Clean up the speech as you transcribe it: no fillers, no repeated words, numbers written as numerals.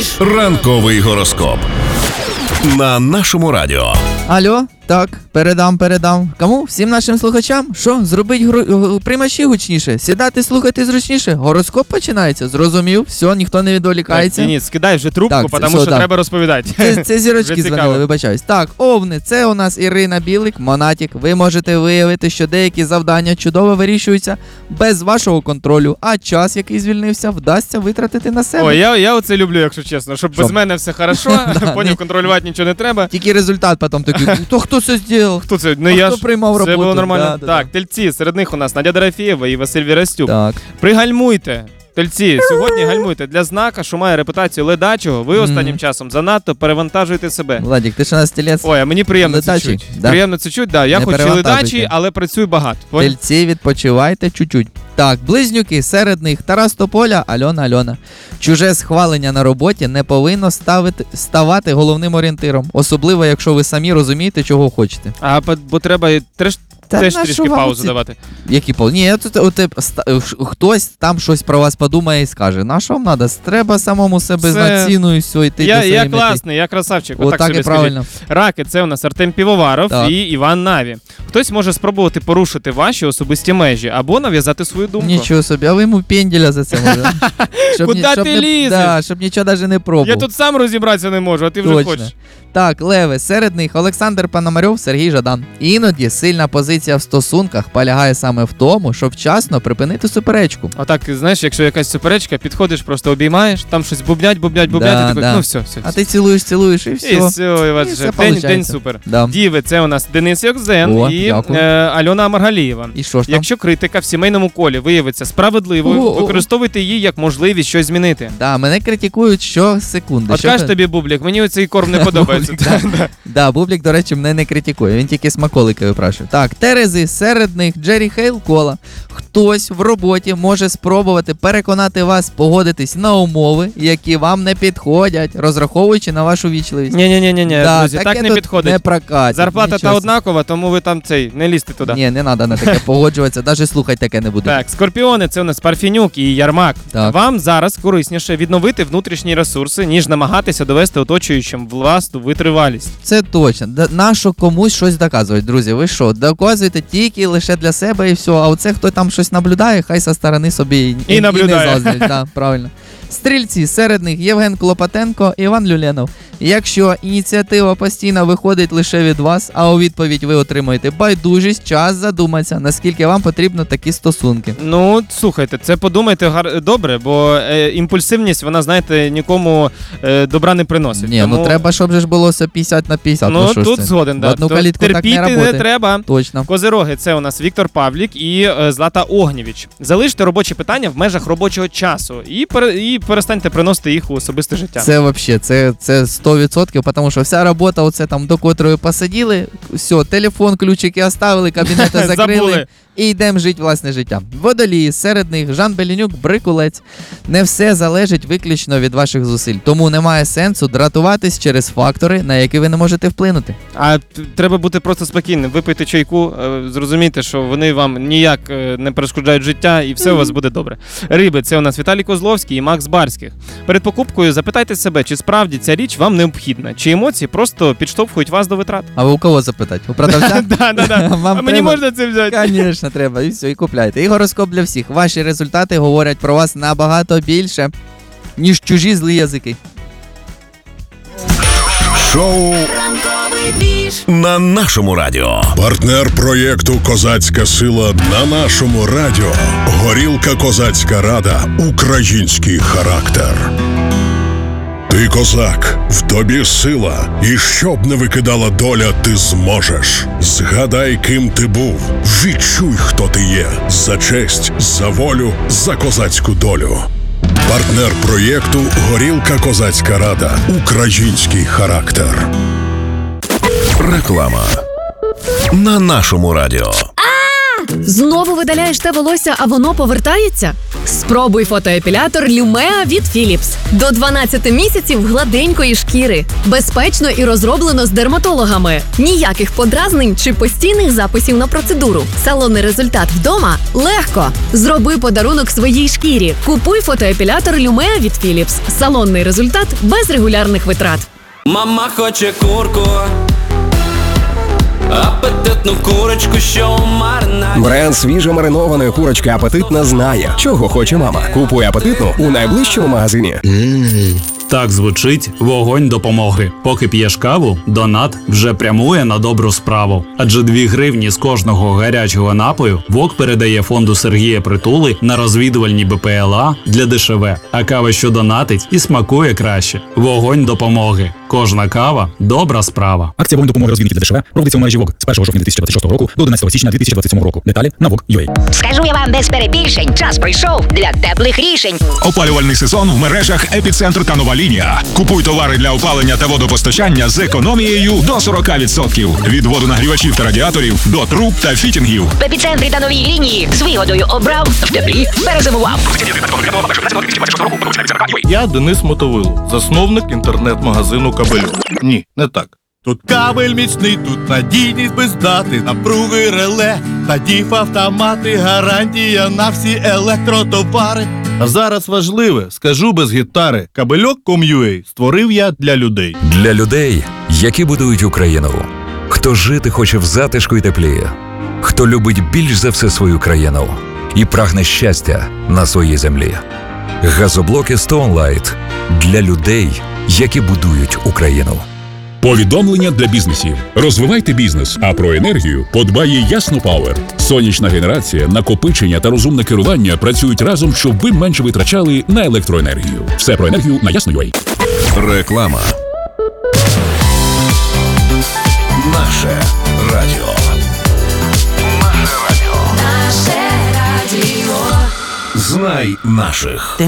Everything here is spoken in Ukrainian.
Ранковий гороскоп на нашому радіо. Алло, так, передам. Кому? Всім нашим слухачам? Що, зробить приймачі гучніше? Сідати, слухати зручніше? Гороскоп починається, зрозумів? Все, ніхто не відволікається. Так, ні, скидай вже трубку, Так, тому що треба розповідати. Це зірочки дзвонили, вибачаюсь. Так, овни, це у нас Ірина Білик, Монатік. Ви можете виявити, що деякі завдання чудово вирішуються без вашого контролю, а час, який звільнився, вдасться витратити на себе. Ой, я оце люблю, якщо чесно, щоб без мене все хорошо, потім контролювати нічого не треба. Тільки результат потім такий, хто це зробив? Хто це? Не я хто ж. приймав роботу? Це було нормально. Да. Так, тельці, серед них у нас Надя Дорофєєва і Василь Вірастюк. Так. Пригальмуйте. Тельці, сьогодні гальмуйте. Для знака, що має репутацію ледачого, ви останнім часом занадто перевантажуєте себе. Владик, ти ж у нас телець. Ой, а мені приємно це Ледачий, чуть. да? Приємно це чуть, да. Я Не хоч і перевантажуйте. ледачий, але працюю багато. Понял? Тельці, відпочивайте чуть-чуть. Так, близнюки, серед них Тарас Тополя, Альона. Чуже схвалення на роботі не повинно ставати головним орієнтиром. Особливо, якщо ви самі розумієте, чого хочете. Бо треба теж трішки паузу давати. Які паузи? Ні, хтось там щось про вас подумає і скаже. На що вам треба? Треба самому себе знаціною, все, йти до своєї Я мети. класний, я красавчик. Отак собі і правильно. скажіть. Раки, це у нас Артем Півоваров і Іван Наві. Хтось може спробувати порушити ваші особисті межі або нав'язати свою думку. Нічого собі, а ви йому пенділя за це може. Куди ти лізеш? Да, щоб нічого навіть не пробував. Я тут сам розібратися не можу, а ти вже хочеш. Так, леви, серед них Олександр Пономарьов, Сергій Жадан. Іноді сильна позиція в стосунках полягає саме в тому, щоб вчасно припинити суперечку. А так, знаєш, якщо якась суперечка, підходиш, просто обіймаєш, там щось бубнять, і такий, ну все. А ти цілуєш і все. І все, і у вас вже день супер. Да. Діви, це у нас Денис Йокзен і Альона Маргалієва. І що ж там? Якщо критика в сімейному колі виявиться справедливою, використовуйте її як можливість щось змінити. Да, мене критикують щосекунди. От кажеш тобі, Бублік, мені оцей корм не подобається. Да, Бублік, до речі, мене не критикує, він тільки смаколики випрашує. Так, Терези, серед них Джері Хейл Кола. Хтось в роботі може спробувати переконати вас погодитись на умови, які вам не підходять, розраховуючи на вашу вічливість. Ні, да, друзі, так не підходить. Не прокатить. Зарплата та однакова, тому ви там не лізьте туди. Ні, не треба на таке погоджуватися, навіть слухати таке не буде. Так, скорпіони, це у нас Парфінюк і Ярмак. Так. Вам зараз корисніше відновити внутрішні ресурси, ніж намагатися довести оточуючим власну витривалість. Це точно. Нащо комусь щось доказувати, друзі? Ви що, доказуєте тільки лише для себе і все, а оце хто там щось наблюдає, хай со сторони собі і наблюдає. не заздрить. Так, правильно. Стрільці, серед них Євген Клопотенко, Іван Люленов. Якщо ініціатива постійно виходить лише від вас, а у відповідь ви отримуєте байдужість, час задуматися, наскільки вам потрібно такі стосунки. Ну, слухайте, це подумайте добре, бо імпульсивність, вона, знаєте, нікому добра не приносить. Ні, тому... ну треба, щоб же ж було все 50/50. Ну, що тут згоден, да. Одну калітку терпіти так не треба. Точно. Козироги, це у нас Віктор Павлік і Злата Огнєвіч. Залиште робочі питання в межах робочого часу і перестаньте приносити їх у особисте життя. Це взагалі, це 100%, тому що вся робота, оце там до котрої посадили, все, телефон, ключики оставили, кабінети закрили. І йдемо жити власне життя. Водолії, серед них Жан Беленюк, Брикулець. Не все залежить виключно від ваших зусиль, тому немає сенсу дратуватись через фактори, на які ви не можете вплинути. А треба бути просто спокійним, випийте чайку, зрозумійте, що вони вам ніяк не перешкоджають життя і все у вас буде добре. Риби, це у нас Віталій Козловський і Макс Барських. Перед покупкою запитайте себе, чи справді ця річ вам необхідна, чи емоції просто підштовхують вас до витрат. А ви у кого запитати? У продавця? Да. А мені можна це взяти? Звісно, треба. І все, і купляйте. І гороскоп для всіх. Ваші результати говорять про вас набагато більше, ніж чужі злі язики. Шоу на нашому радіо. Партнер проєкту «Козацька сила» на нашому радіо. Горілка «Козацька рада». Український характер. Ти козак, в тобі сила, і щоб не викидала доля, ти зможеш. Згадай, ким ти був, відчуй, хто ти є. За честь, за волю, за козацьку долю. Партнер проєкту «Горілка Козацька рада». Український характер. Реклама на нашому радіо. Знову видаляєш те волосся, а воно повертається? Спробуй фотоепілятор Lumea від Philips. До 12 місяців гладенької шкіри. Безпечно і розроблено з дерматологами. Ніяких подразнень чи постійних записів на процедуру. Салонний результат вдома легко. Зроби подарунок своїй шкірі. Купуй фотоепілятор Lumea від Philips. Салонний результат без регулярних витрат. Мама хоче курку, апетитну курочку, що марна. Бренд свіжо-маринованої курочки «Апетитна» знає, чого хоче мама. Купуй «Апетитну» у найближчому магазині. Так звучить вогонь допомоги. Поки п'єш каву, донат вже прямує на добру справу. Адже 2 гривні з кожного гарячого напою ВОК передає фонду Сергія Притули на розвідувальні БПЛА для ДШВ. А кава, що донатить, і смакує краще. Вогонь допомоги. Кожна кава – добра справа. Акція «Вогонь допомоги розвідників ДШВ» проводиться у мережі ВОК з 1 жовтня 2026 року до 11 січня 2027 року. Деталі на VOK.UA. Скажу я вам без перебільшень, час прийшов для теплих рішень. Опалювальний сезон в мережах «Епіцентр» та «Нова лінія». Купуй товари для опалення та водопостачання з економією до 40%. Від водонагрівачів та радіаторів до труб та фітінгів. В «Епіцентрі» та «Новій лінії з вигодою обрав, в теплі перезимував. Я Денис Мотовило, засновник інтернет-магазину «Кабельок». Ні, не так. Тут кабель міцний, тут надійність без дати, напруги реле та діф-автомати, гарантія на всі електротовари. А зараз важливе, скажу без гітари, Кабельок.com.ua створив я для людей. Для людей, які будують Україну. Хто жити хоче в затишку й теплі. Хто любить більш за все свою країну і прагне щастя на своїй землі. Газоблоки Stoneline для людей, які будують Україну. Повідомлення для бізнесів. Розвивайте бізнес, а про енергію подбає Ясно Пауер. Сонячна генерація, накопичення та розумне керування працюють разом, щоб ви менше витрачали на електроенергію. Все про енергію на Ясно.UA. Реклама. Наше радіо. Наше радіо. Знай наших.